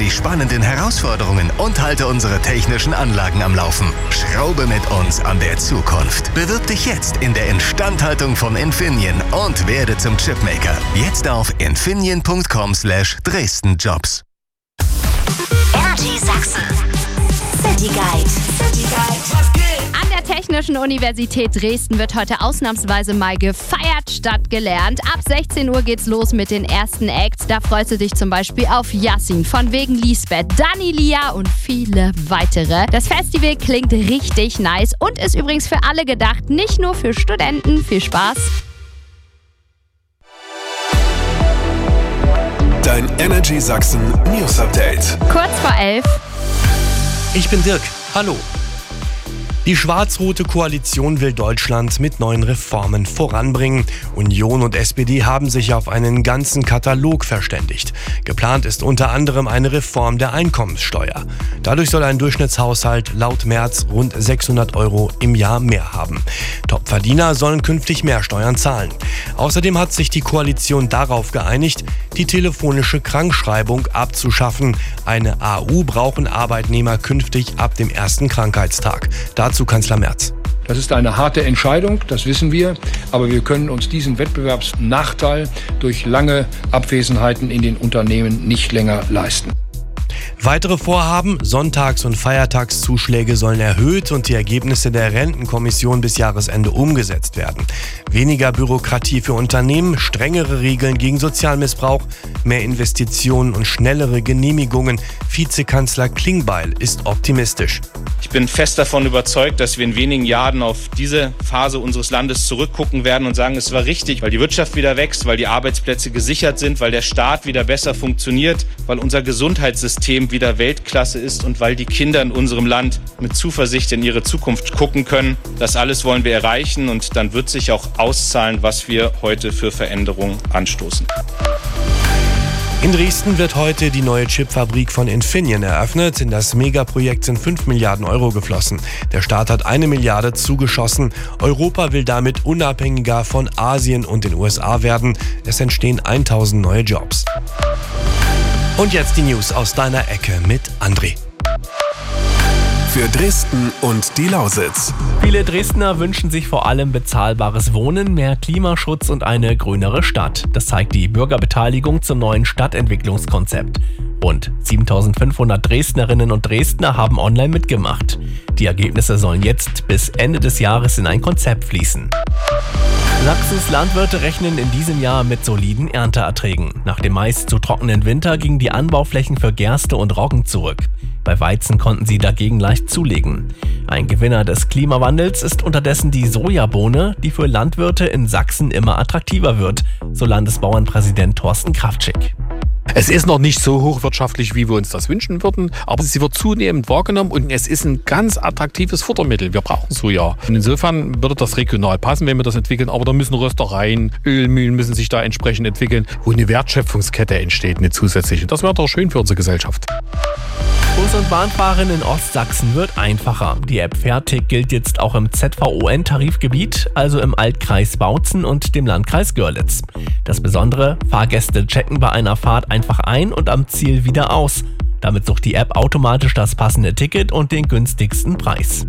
die spannenden Herausforderungen und halte unsere technischen Anlagen am Laufen. Schraube mit uns an der Zukunft. Bewirb dich jetzt in der Instandhaltung von Infineon und werde zum Chipmaker. Jetzt auf infineon.com/Dresden-Jobs. Energy Sachsen. City Guide. An der Technischen Universität Dresden wird heute ausnahmsweise mal gefeiert statt gelernt. Ab 16 Uhr geht's los mit den ersten Acts. Da freust du dich zum Beispiel auf Yassin, von wegen Lisbeth, Dani Lia und viele weitere. Das Festival klingt richtig nice und ist übrigens für alle gedacht, nicht nur für Studenten. Viel Spaß! Dein Energy Sachsen News Update. Kurz vor 11. Ich bin Dirk. Hallo. Die schwarz-rote Koalition will Deutschland mit neuen Reformen voranbringen. Union und SPD haben sich auf einen ganzen Katalog verständigt. Geplant ist unter anderem eine Reform der Einkommenssteuer. Dadurch soll ein Durchschnittshaushalt laut Merz rund 600 € im Jahr mehr haben. Topverdiener sollen künftig mehr Steuern zahlen. Außerdem hat sich die Koalition darauf geeinigt, die telefonische Krankschreibung abzuschaffen. Eine AU brauchen Arbeitnehmer künftig ab dem ersten Krankheitstag. Dazu Kanzler Merz. Das ist eine harte Entscheidung, das wissen wir, aber wir können uns diesen Wettbewerbsnachteil durch lange Abwesenheiten in den Unternehmen nicht länger leisten. Weitere Vorhaben, Sonntags- und Feiertagszuschläge sollen erhöht und die Ergebnisse der Rentenkommission bis Jahresende umgesetzt werden. Weniger Bürokratie für Unternehmen, strengere Regeln gegen Sozialmissbrauch, mehr Investitionen und schnellere Genehmigungen. Vizekanzler Klingbeil ist optimistisch. Ich bin fest davon überzeugt, dass wir in wenigen Jahren auf diese Phase unseres Landes zurückgucken werden und sagen, es war richtig, weil die Wirtschaft wieder wächst, weil die Arbeitsplätze gesichert sind, weil der Staat wieder besser funktioniert, weil unser Gesundheitssystem wieder Weltklasse ist und weil die Kinder in unserem Land mit Zuversicht in ihre Zukunft gucken können. Das alles wollen wir erreichen und dann wird sich auch auszahlen, was wir heute für Veränderungen anstoßen. In Dresden wird heute die neue Chipfabrik von Infineon eröffnet. In das Megaprojekt sind 5 Milliarden € geflossen. Der Staat hat 1 Milliarde zugeschossen. Europa will damit unabhängiger von Asien und den USA werden. Es entstehen 1000 neue Jobs. Und jetzt die News aus deiner Ecke mit André. Für Dresden und die Lausitz. Viele Dresdner wünschen sich vor allem bezahlbares Wohnen, mehr Klimaschutz und eine grünere Stadt. Das zeigt die Bürgerbeteiligung zum neuen Stadtentwicklungskonzept. Rund 7500 Dresdnerinnen und Dresdner haben online mitgemacht. Die Ergebnisse sollen jetzt bis Ende des Jahres in ein Konzept fließen. Sachsens Landwirte rechnen in diesem Jahr mit soliden Ernteerträgen. Nach dem meist zu trockenen Winter gingen die Anbauflächen für Gerste und Roggen zurück. Bei Weizen konnten sie dagegen leicht zulegen. Ein Gewinner des Klimawandels ist unterdessen die Sojabohne, die für Landwirte in Sachsen immer attraktiver wird, so Landesbauernpräsident Thorsten Kraftschick. Es ist noch nicht so hochwirtschaftlich, wie wir uns das wünschen würden, aber sie wird zunehmend wahrgenommen und es ist ein ganz attraktives Futtermittel. Wir brauchen Soja. Und insofern würde das regional passen, wenn wir das entwickeln, aber da müssen Röstereien, Ölmühlen müssen sich da entsprechend entwickeln, wo eine Wertschöpfungskette entsteht, eine zusätzliche. Das wäre doch schön für unsere Gesellschaft. Bus- und Bahnfahren in Ostsachsen wird einfacher. Die App Fertig gilt jetzt auch im ZVON-Tarifgebiet, also im Altkreis Bautzen und dem Landkreis Görlitz. Das Besondere, Fahrgäste checken bei einer Fahrt einfach ein und am Ziel wieder aus. Damit sucht die App automatisch das passende Ticket und den günstigsten Preis.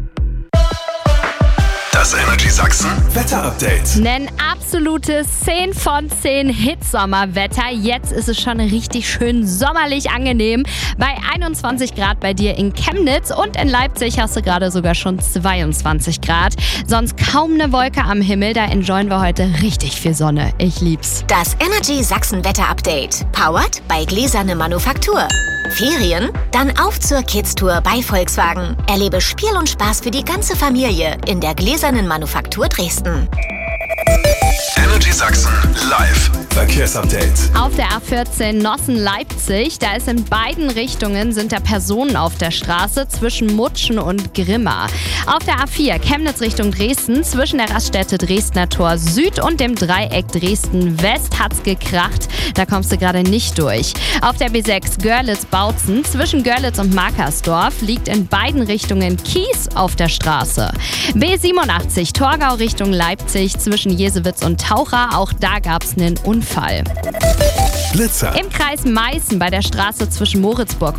Das Energy Sachsen Wetter-Update. Ein absolutes 10 von 10 Hitsommerwetter. Jetzt ist es schon richtig schön sommerlich angenehm. Bei 21 Grad bei dir in Chemnitz und in Leipzig hast du gerade sogar schon 22 Grad. Sonst kaum eine Wolke am Himmel. Da enjoyen wir heute richtig viel Sonne. Ich lieb's. Das Energy Sachsen Wetter-Update. Powered bei Gläserne Manufaktur. Ferien? Dann auf zur Kids-Tour bei Volkswagen. Erlebe Spiel und Spaß für die ganze Familie in der Gläsernen Manufaktur Dresden. Energy Sachsen live Verkehrsupdate. Auf der A14 Nossen-Leipzig, da ist in beiden Richtungen sind da Personen auf der Straße zwischen Mutschen und Grimma. Auf der A4 Chemnitz Richtung Dresden zwischen der Raststätte Dresdner Tor Süd und dem Dreieck Dresden West hat's gekracht. Da kommst du gerade nicht durch. Auf der B6 Görlitz-Bautzen zwischen Görlitz und Markersdorf liegt in beiden Richtungen Kies auf der Straße. B87 Torgau Richtung Leipzig zwischen Jesewitz und Taucher, auch da gab's einen Unfall. Blitzer. Im Kreis Meißen bei der Straße zwischen Moritzburg